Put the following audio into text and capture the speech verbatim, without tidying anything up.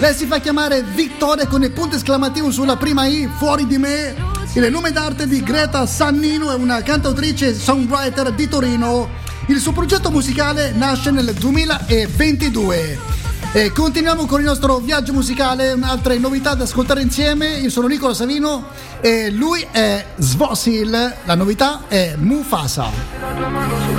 Lei si fa chiamare Vittoria con il punto esclamativo sulla prima I, fuori di me. Il nome d'arte di Greta Sannino, è una cantautrice e songwriter di Torino. Il suo progetto musicale nasce nel duemilaventidue. E continuiamo con il nostro viaggio musicale, altre novità da ascoltare insieme. Io sono Nicola Savino e lui è Svosil. La novità è Mufasa.